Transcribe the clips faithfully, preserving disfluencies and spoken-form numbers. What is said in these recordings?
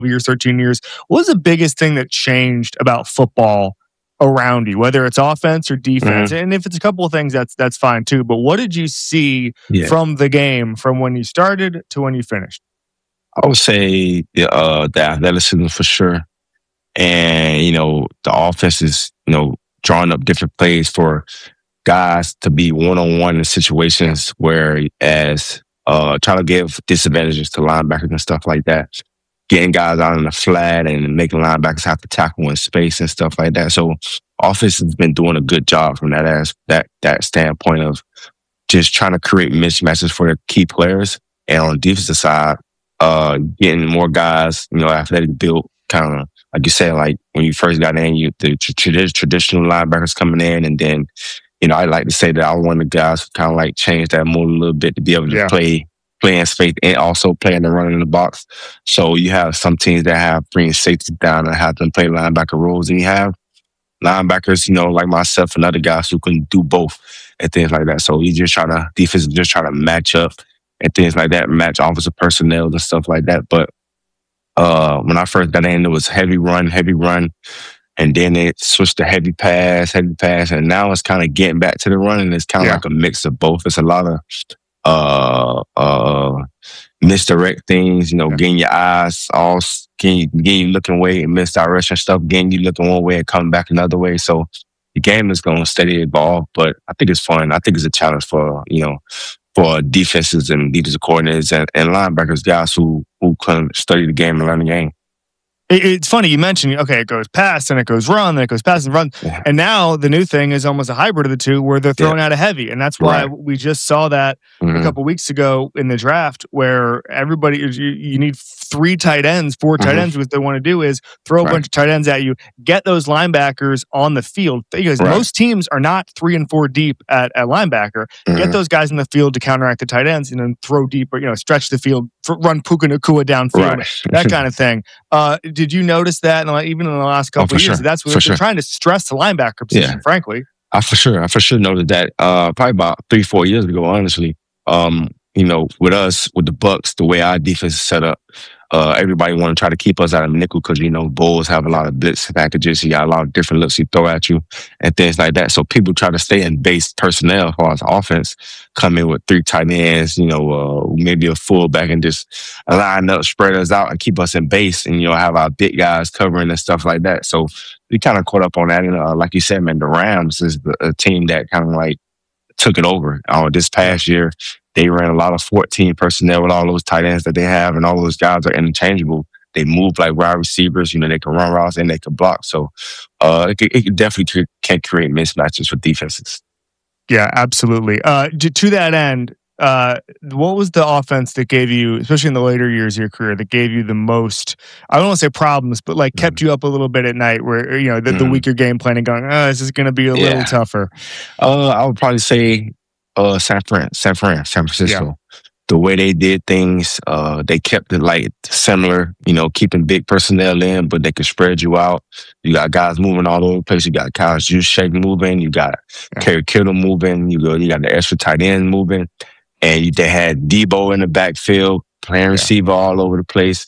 years, thirteen years. What was the biggest thing that changed about football around you, whether it's offense or defense? Mhm. And if it's a couple of things, that's that's fine too. But what did you see Yeah. from the game from when you started to when you finished? I would say the uh, the athleticism for sure, and you know the offense is you know drawing up different plays for guys to be one on one in situations where as uh trying to give disadvantages to linebackers and stuff like that, getting guys out in the flat and making linebackers have to tackle in space and stuff like that. So offense has been doing a good job from that as that that standpoint of just trying to create mismatches for their key players. And on the defensive side, uh, getting more guys, you know, athletic built, kind of like you said, like when you first got in, you the tr- tradi- traditional linebackers coming in, and then, you know, I like to say that I was one of the guys who kind of like changed that mold a little bit to be able to Yeah. play play in space and also play in the run in the box. So you have some teams that have bringing safety down and have them play linebacker roles, and you have linebackers, you know, like myself and other guys who can do both and things like that. So you just try to defense is just try to match up and things like that, match offensive personnel and stuff like that. But uh, when I first got in, it was heavy run, heavy run, and then it switched to heavy pass, heavy pass, and now it's kind of getting back to the run, and it's kind of Yeah. like a mix of both. It's a lot of uh uh misdirect things, you know, Yeah. getting your eyes all s- getting you, getting you looking away and misdirection stuff, getting you looking one way and coming back another way. So the game is going to steady evolve, but I think it's fun. I think it's a challenge for you know for defenses and defensive coordinators and, and linebackers, guys who who can study the game and learn the game. It- It's funny you mentioned, okay, it goes pass and it goes run, then it goes pass and run. Yeah. And now the new thing is almost a hybrid of the two where they're throwing out a heavy. And that's why Right. we just saw that a Mhm. couple weeks ago in the draft where everybody, is- you, you need three tight ends, four tight Mhm. ends. What they want to do is throw a Right. bunch of tight ends at you, get those linebackers on the field. Because Right. most teams are not three and four deep at, at linebacker. Get Mhm. those guys in the field to counteract the tight ends and then throw deeper, you know, stretch the field, f- run Puka Nakua downfield, Right. that kind of thing. Uh, did you notice that in the, even in the last Oh, couple for of years? sure. That's what For they're sure. trying to stress the linebacker position, Yeah. frankly. I for sure, I for sure noted that. Uh, probably about three, four years ago, honestly. Um, you know, with us, with the Bucks, the way our defense is set up, uh, everybody want to try to keep us out of nickel because you know Bulls have a lot of blitz packages. You got a lot of different looks he throw at you and things like that. So people try to stay in base personnel as far as offense, come in with three tight ends, you know, uh, maybe a fullback and just line up, spread us out, and keep us in base, and you know have our big guys covering and stuff like that. So we kind of caught up on that. And uh, like you said, man, the Rams is the, a team that kind of like took it over. Uh, this past year, they ran a lot of fourteen personnel with all those tight ends that they have, and all those guys are interchangeable. They move like wide receivers. You know, they can run routes and they can block. So uh, it, could- it could definitely cre- can create mismatches for defenses. Yeah, absolutely. Uh, to, to that end, uh, what was the offense that gave you, especially in the later years of your career, that gave you the most, I don't want to say problems, but like kept you up a little bit at night where, you know, the, the Mhm. weaker game plan and going, oh, this is going to be a little Yeah. tougher. Uh, I would probably say uh, San Fran, San Fran, San Francisco. The way they did things, uh, they kept it like similar, you know, keeping big personnel in, but they could spread you out. You got guys moving all over the place. You got Kyle Juszczyk moving. You got Yeah. Kerry Kittle moving. You go. You got the extra tight end moving, and you, they had Debo in the backfield playing Yeah. receiver all over the place,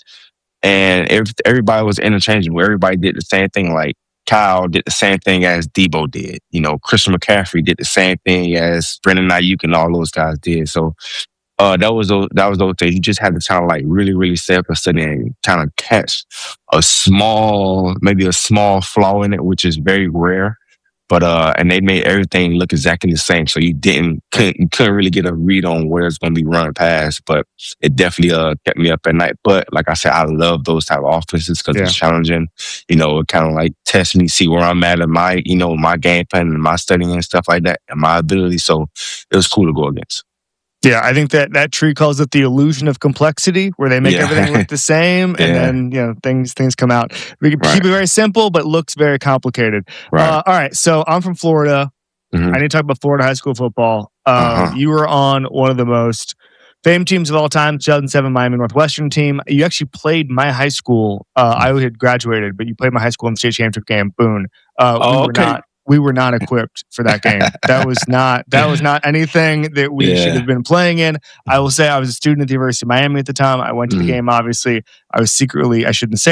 and every, everybody was interchangeable. Everybody did the same thing. Like Kyle did the same thing as Debo did. You know, Christian McCaffrey did the same thing as Brendan Ayuk and all those guys did. So uh, that was those that was those things. You just had to kind of like really, really stay up and study and kind of catch a small, maybe a small flaw in it, which is very rare. But uh, and they made everything look exactly the same, so you didn't couldn't you couldn't really get a read on where it's going to be run past. But it definitely uh kept me up at night. But like I said, I love those type of offenses because Yeah. it's challenging. You know, it kind of like test me, see where I'm at in my you know my game plan and my studying and stuff like that, and my ability. So it was cool to go against. Yeah, I think that that tree calls it the illusion of complexity, where they make Yeah. everything look the same, and Yeah. then you know things things come out. We can Right. keep it very simple, but looks very complicated. Right. Uh, all right, so I'm from Florida. Mhm. I need to talk about Florida high school football. Um, Uh-huh. You were on one of the most famed teams of all time, two thousand seven Miami Northwestern team. You actually played my high school. Uh, I had graduated, but you played my high school in the state championship game, Boone. Uh, we Oh, were okay. not. we were not equipped for that game. That was not that was not anything that we Yeah. should have been playing in. I will say I was a student at the University of Miami at the time. I went to the Mhm. game, obviously. I was secretly, I shouldn't say